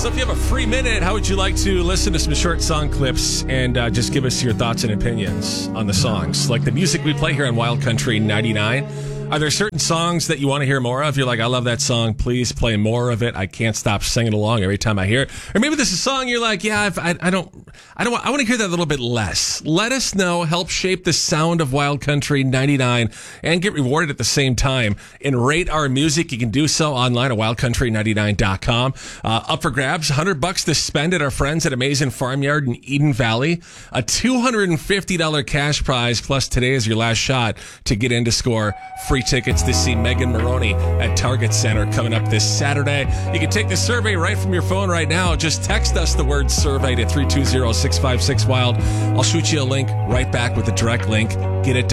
So if you have a free minute, how would you like to listen to some short song clips and just give us your thoughts and opinions on the songs? Like the music we play here on Wild Country 99. Are there certain songs that you want to hear more of? You're like, I love that song. Please play more of it. I can't stop singing along every time I hear it. Or maybe this is a song you're like, yeah, I want to hear that a little bit less. Let us know. Help shape the sound of Wild Country 99 and get rewarded at the same time and rate our music. You can do so online at wildcountry99.com. Up for grabs, $100 to spend at our friends at Amazing Farmyard in Eden Valley. A $250 cash prize, plus today is your last shot to get in to score free tickets to see Megan Maroney at Target Center coming up this Saturday. You can take the survey right from your phone right now. Just text us the word survey to 320-656-WILD. I'll shoot you a link right back with the direct link. Get it done.